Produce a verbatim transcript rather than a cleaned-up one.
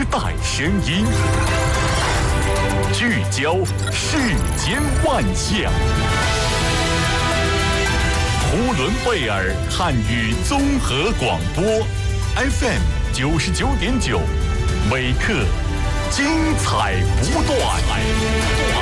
代声音，聚焦世间万象。呼伦贝尔汉语综合广播 F M 九十九点九，每刻精彩不断。